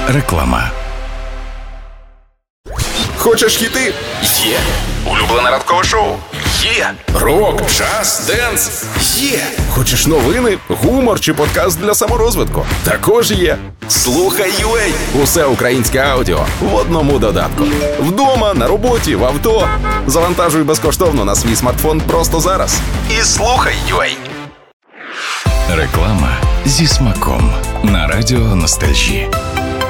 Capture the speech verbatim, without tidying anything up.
Реклама. Хочеш хіти? Є. Улюблене ранкове шоу? Є. Рок, джаз, денс? Є. Хочеш новини, гумор чи подкаст для саморозвитку? Також є. Слухай ю а. Усе українське аудіо в одному додатку. Вдома, на роботі, в авто. Завантажуй безкоштовно на свій смартфон просто зараз. І слухай ю а. Реклама зі смаком на радіо Ностальжі.